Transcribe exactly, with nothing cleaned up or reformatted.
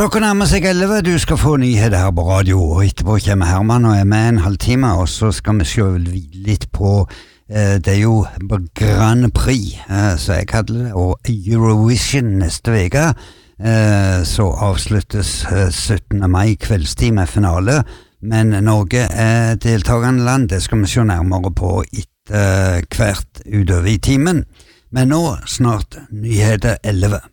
Klokka nærmer seg elleve, du skal få nyheter her på radio, og etterpå kommer Herman og er med en halvtime, og så skal vi se litt på, eh, det er jo Grand Prix, eh, så jeg kaller det, og Eurovision neste veka, eh, så avsluttes eh, syttende mai kveldstid med finale, men Norge er deltagende land, det skal vi se nærmere på etter eh, hvert utover i timen, men nå snart nyheter elleve.